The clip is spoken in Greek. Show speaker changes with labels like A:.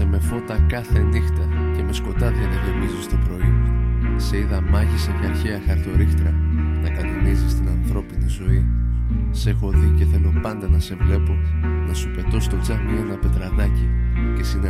A: Γέμισε με φώτα κάθε νύχτα και με σκοτάδια να γεμίζεις το πρωί. Σε είδα μάγισσα και αρχαία χαρτορίχτρα να κανονίζεις την ανθρώπινη ζωή. Σε έχω δει και θέλω πάντα να σε βλέπω, να σου πετώ στο τζάμι ένα πετραδάκι και